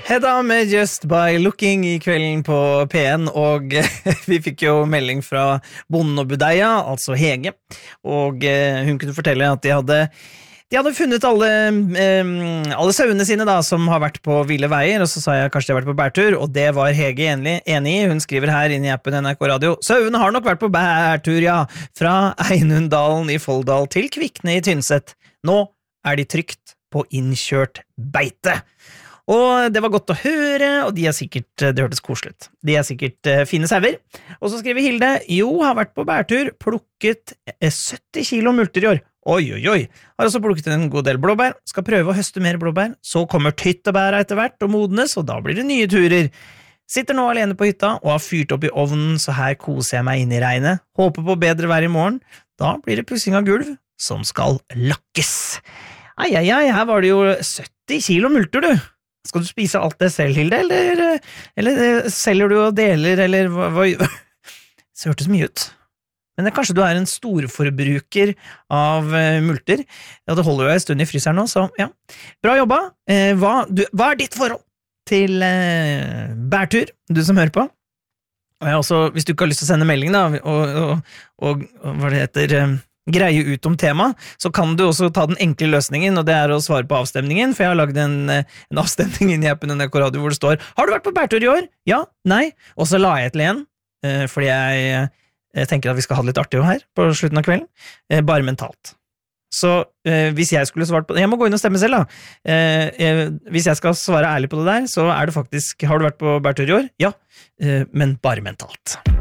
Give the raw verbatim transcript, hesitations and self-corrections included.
Hedda med Just By Looking I kvelden på P en, og vi fikk jo melding fra Bonden og Budeia, altså Hege, og hun kunne fortelle at de hadde De hadde funnet alle, um, alle sauene sine da, som har vært på ville veier, og så sa jeg kanskje de har vært på bærtur, og det var Hege enig, enig i. Hun skriver her inn i appen N R K Radio. Sauene har nok vært på bærtur, ja, fra Einundalen I Folldal til Kvikne I Tynset. Nå er de trygt på innkjørt beite. Og det var godt å høre, og de er sikkert, det hørtes koselig ut. De er sikkert uh, fine sauer. Og så skriver Hilde, jo, har vært på bærtur, plukket sytti kilo multer I år. Oi, oi, oi. Har også plukket en god del blåbær, skal prøve å høste mer blåbær, så kommer tyttebæra etter hvert og modnes, og da blir det nye turer. Sitter nå alene på hytta og har fyrt opp I ovnen, så her koser jeg meg inn I regnet. Håper på bedre vær I morgen. Da blir det pussing av gulv, som skal lakkes. Ai, ai, ai, her var det jo sytti kilo multer, du. Skal du spise alt det selv, Hilde, eller, eller selger du og deler, eller hva? hva? Så hørtes mye ut. Men det, kanskje du er en storforbruker av uh, multer. Ja, det holder jo en stund I fryseren nå, så ja. Bra jobba. Eh, hva, du, hva er ditt forhold til uh, bærtur, du som hører på? Og jeg også, hvis du ikke har lyst til å sende melding da, og, og, og, og hva det heter, um, greie ut om tema, så kan du også ta den enkle løsningen, og det er å svare på avstemningen, for jeg har laget en, en avstemning inn I appen N R K Radio hvor det står, har du vært på bærtur I år? Ja? Nei? Og så la jeg til en, uh, fordi jeg... Jeg tenker at vi skal ha det litt artig her på slutten av kvelden, eh, bare mentalt. Så eh, hvis jeg skulle svart på det, jeg må gå inn og stemme selv da, eh, eh, hvis jeg skal svare ærlig på det der, så er det faktisk, har du vært på bærtur I år? Ja, eh, men bare mentalt.